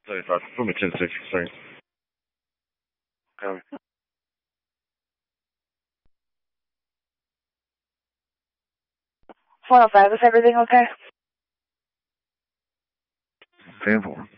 35. Put me 10-6, sorry. Copy. 405, is everything okay? Painful.